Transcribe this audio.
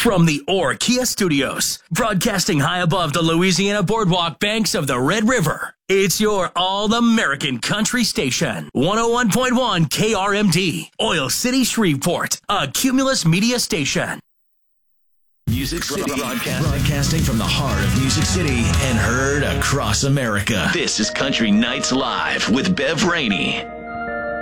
From the Orr Kia Studios, broadcasting high above the Louisiana boardwalk banks of the Red River, it's your all-American country station. 101.1 KRMD, Oil City, Shreveport, a Cumulus Media station. Music City, broadcasting from the heart of Music City and heard across America. This is Country Nights Live with Bev Rainey.